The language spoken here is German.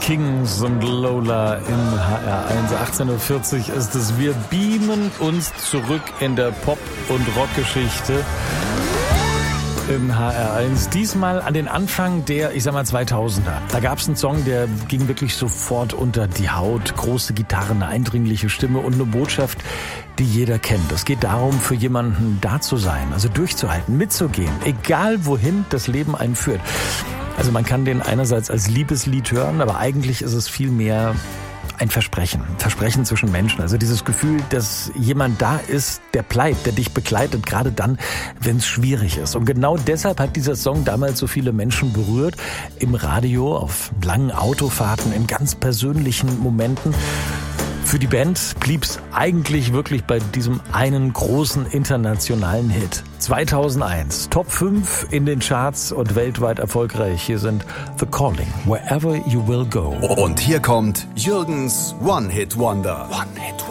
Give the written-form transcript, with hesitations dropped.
Kings und Lola in HR1. 18.40 Uhr ist es. Wir beamen uns zurück in der Pop- und Rockgeschichte in HR1. Diesmal an den Anfang der, 2000er. Da gab es einen Song, der ging wirklich sofort unter die Haut. Große Gitarre, eine eindringliche Stimme und eine Botschaft, die jeder kennt. Es geht darum, für jemanden da zu sein, also durchzuhalten, mitzugehen, egal wohin das Leben einen führt. Also man kann den einerseits als Liebeslied hören, aber eigentlich ist es viel mehr ein Versprechen zwischen Menschen. Also dieses Gefühl, dass jemand da ist, der bleibt, der dich begleitet, gerade dann, wenn es schwierig ist. Und genau deshalb hat dieser Song damals so viele Menschen berührt. Im Radio, auf langen Autofahrten, in ganz persönlichen Momenten. Für die Band blieb's eigentlich wirklich bei diesem einen großen internationalen Hit. 2001, Top 5 in den Charts und weltweit erfolgreich. Hier sind The Calling, Wherever You Will Go. Und hier kommt Jürgens One-Hit-Wonder. One-Hit-Wonder.